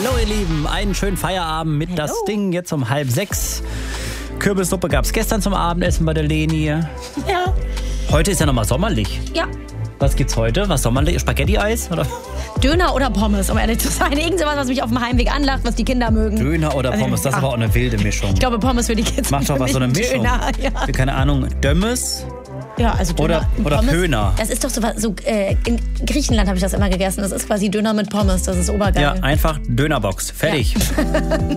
Hallo ihr Lieben, einen schönen Feierabend mit Das Ding jetzt um 5:30. Kürbissuppe gab es gestern zum Abendessen bei der Leni. Ja. Heute ist ja nochmal sommerlich. Ja. Was gibt's heute? Was sommerlich? Spaghetti-Eis? Oder? Döner oder Pommes, um ehrlich zu sein. Irgend sowas, was mich auf dem Heimweg anlacht, was die Kinder mögen. Döner oder Pommes, das ist aber auch eine wilde Mischung. Ich glaube, Pommes für die Kids. Macht doch was, so eine Mischung. Döner, ja. Keine Ahnung, Dömmes? Ja, also Döner oder Pommes, Pöhner. Das ist doch so in Griechenland habe ich das immer gegessen. Das ist quasi Döner mit Pommes. Das ist obergeil. Ja, einfach Dönerbox. Fertig. Ja.